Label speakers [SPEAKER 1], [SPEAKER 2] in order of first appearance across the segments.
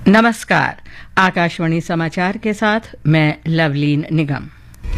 [SPEAKER 1] नमस्कार। आकाशवाणी समाचार के साथ मैं लवलीन निगम।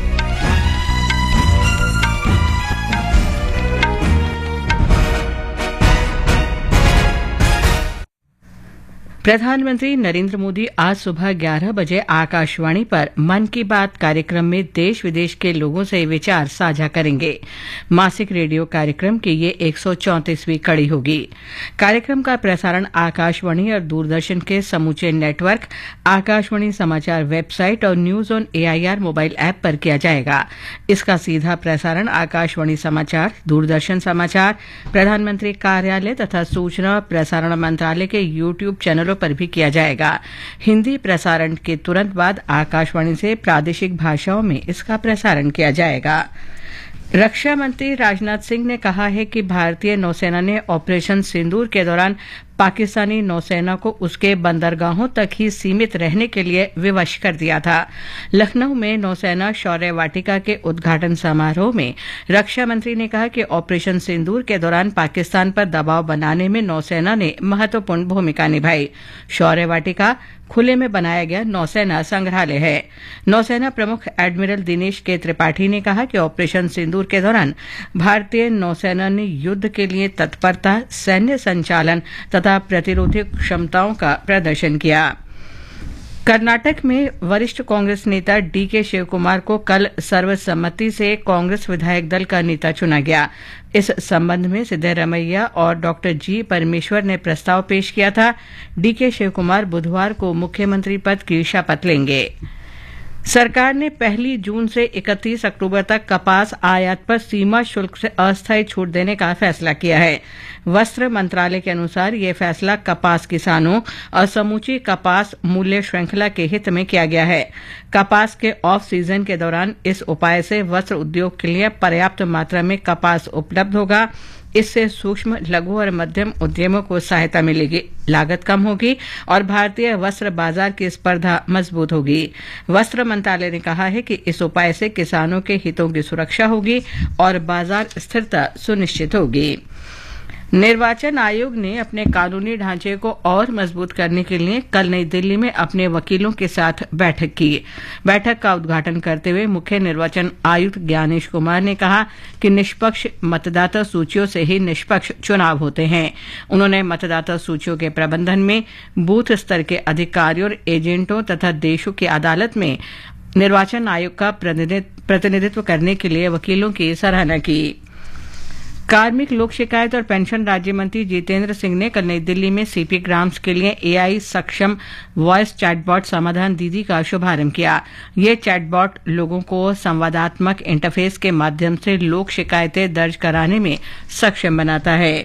[SPEAKER 1] प्रधानमंत्री नरेंद्र मोदी आज सुबह 11 बजे आकाशवाणी पर मन की बात कार्यक्रम में देश विदेश के लोगों से विचार साझा करेंगे। मासिक रेडियो कार्यक्रम की ये 134वीं कड़ी होगी। कार्यक्रम का प्रसारण आकाशवाणी और दूरदर्शन के समूचे नेटवर्क, आकाशवाणी समाचार वेबसाइट और news on AIR mobile app पर किया जाएगा। इसका सीधा प्रसारण आकाशवाणी समाचार, दूरदर्शन समाचार, प्रधानमंत्री कार्यालय तथा सूचना और प्रसारण मंत्रालय के YouTube चैनलों पर भी किया जाएगा। हिंदी प्रसारण के तुरंत बाद आकाशवाणी से प्रादेशिक भाषाओं में इसका प्रसारण किया जाएगा। रक्षा मंत्री राजनाथ सिंह ने कहा है कि भारतीय नौसेना ने ऑपरेशन सिंदूर के दौरान पाकिस्तानी नौसेना को उसके बंदरगाहों तक ही सीमित रहने के लिए विवश कर दिया था। लखनऊ में नौसेना शौर्य वाटिका के उद्घाटन समारोह में रक्षा मंत्री ने कहा कि ऑपरेशन सिंदूर के दौरान पाकिस्तान पर दबाव बनाने में नौसेना ने महत्वपूर्ण भूमिका निभाई। शौर्य वाटिका खुले में बनाया गया नौसेना संग्रहालय है। नौसेना प्रमुख एडमिरल दिनेश के त्रिपाठी ने कहा कि ऑपरेशन सिंदूर के दौरान भारतीय नौसेना ने युद्ध के लिए तत्परता, सैन्य संचालन तथा प्रतिरोधी क्षमताओं का प्रदर्शन किया। कर्नाटक में वरिष्ठ कांग्रेस नेता DK शिवकुमार को कल सर्वसम्मति से कांग्रेस विधायक दल का नेता चुना गया। इस संबंध में सिद्धरमैया और डॉक्टर G परमेश्वर ने प्रस्ताव पेश किया था। DK शिवकुमार बुधवार को मुख्यमंत्री पद की शपथ लेंगे। सरकार ने 1 जून से 31 अक्टूबर तक कपास आयात पर सीमा शुल्क से अस्थायी छूट देने का फैसला किया है। वस्त्र मंत्रालय के अनुसार यह फैसला कपास किसानों और समूची कपास मूल्य श्रृंखला के हित में किया गया है। कपास के ऑफ सीजन के दौरान इस उपाय से वस्त्र उद्योग के लिए पर्याप्त मात्रा में कपास उपलब्ध होगा। इससे सूक्ष्म, लघु और मध्यम उद्यमों को सहायता मिलेगी, लागत कम होगी और भारतीय वस्त्र बाजार की स्पर्धा मजबूत होगी। वस्त्र मंत्रालय ने कहा है कि इस उपाय से किसानों के हितों की सुरक्षा होगी और बाजार स्थिरता सुनिश्चित होगी। निर्वाचन आयोग ने अपने कानूनी ढांचे को और मजबूत करने के लिए कल नई दिल्ली में अपने वकीलों के साथ बैठक की। बैठक का उद्घाटन करते हुए मुख्य निर्वाचन आयुक्त ज्ञानेश कुमार ने कहा कि निष्पक्ष मतदाता सूचियों से ही निष्पक्ष चुनाव होते हैं। उन्होंने मतदाता सूचियों के प्रबंधन में बूथ स्तर के अधिकारियों और एजेंटों तथा देशों की अदालत में निर्वाचन आयोग का प्रतिनिधित्व करने के लिए वकीलों की सराहना की। कार्मिक, लोक शिकायत और पेंशन राज्य मंत्री जितेंद्र सिंह ने कल नई दिल्ली में CP ग्राम्स के लिए AI सक्षम वॉइस चैटबॉट समाधान दीदी का शुभारंभ किया। ये चैटबॉट लोगों को संवादात्मक इंटरफेस के माध्यम से लोक शिकायतें दर्ज कराने में सक्षम बनाता है।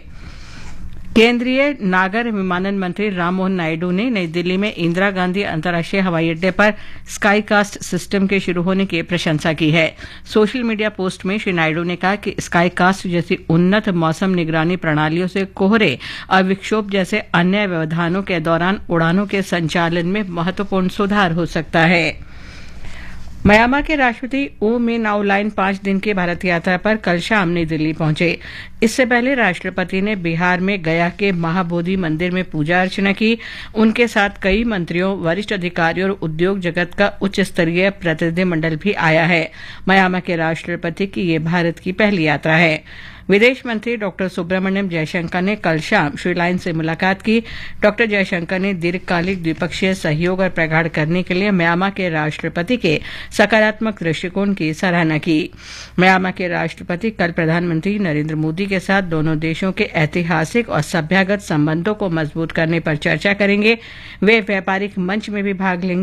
[SPEAKER 1] केंद्रीय नागर विमानन मंत्री राममोहन नायडू ने नई दिल्ली में इंदिरा गांधी अंतर्राष्ट्रीय हवाई अड्डे पर स्काईकास्ट सिस्टम के शुरू होने की प्रशंसा की है। सोशल मीडिया पोस्ट में श्री नायडू ने कहा कि स्काईकास्ट जैसी उन्नत मौसम निगरानी प्रणालियों से कोहरे और विक्षोभ जैसे अन्य व्यवधानों के दौरान उड़ानों के संचालन में महत्वपूर्ण सुधार हो सकता है। म्यांमार के राष्ट्रपति ऊ मिन आउलाइन 5 दिन की भारत यात्रा पर कल शाम नई दिल्ली पहुंचे। इससे पहले राष्ट्रपति ने बिहार में गया के महाबोधि मंदिर में पूजा अर्चना की। उनके साथ कई मंत्रियों, वरिष्ठ अधिकारियों और उद्योग जगत का उच्च स्तरीय प्रतिनिधिमंडल भी आया है। म्यांमार के राष्ट्रपति की ये भारत की पहली यात्रा है। विदेश मंत्री डॉक्टर सुब्रमण्यम जयशंकर ने कल शाम श्री लाइन से मुलाकात की। डॉक्टर जयशंकर ने दीर्घकालिक द्विपक्षीय सहयोग और प्रगाढ़ करने के लिए म्यांमार के राष्ट्रपति के सकारात्मक दृष्टिकोण की सराहना की। म्यांमार के राष्ट्रपति कल प्रधानमंत्री नरेंद्र मोदी के साथ दोनों देशों के ऐतिहासिक और सभ्यगत संबंधों को मजबूत करने पर चर्चा करेंगे। वे व्यापारिक मंच में भी भाग लेंगे।